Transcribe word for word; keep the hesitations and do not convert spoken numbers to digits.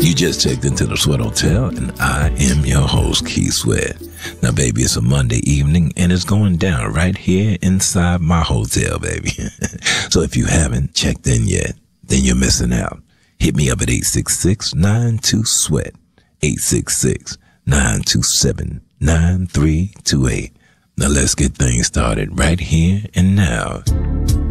You just checked into the Sweat Hotel, and I am your host, Keith Sweat. Now, baby, it's a Monday evening, and it's going down right here inside my hotel, baby. So if you haven't checked in yet, then you're missing out. Hit me up at eight six six, nine two, SWEAT, eight six six, nine two seven, nine three two eight. Now let's get things started right here and now.